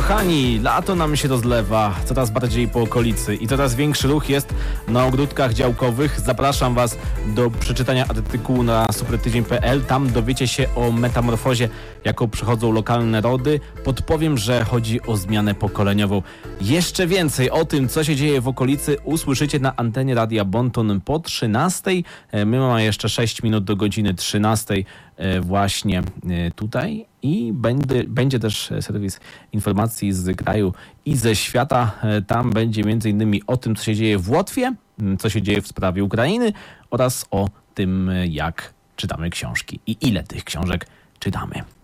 Kochani, lato nam się rozlewa coraz bardziej po okolicy i coraz większy ruch jest na ogródkach działkowych. Zapraszam Was do przeczytania artykułu na supertydzień.pl. Tam dowiecie się o metamorfozie, jaką przechodzą lokalne rody. Podpowiem, że chodzi o zmianę pokoleniową. Jeszcze więcej o tym, co się dzieje w okolicy, usłyszycie na antenie Radia Bonton po 13:00. My mamy jeszcze 6 minut do godziny 13:00 właśnie tutaj. I będzie też serwis informacji z kraju i ze świata. Tam będzie m.in. o tym, co się dzieje w Łotwie, co się dzieje w sprawie Ukrainy oraz o tym, jak czytamy książki i ile tych książek czytamy.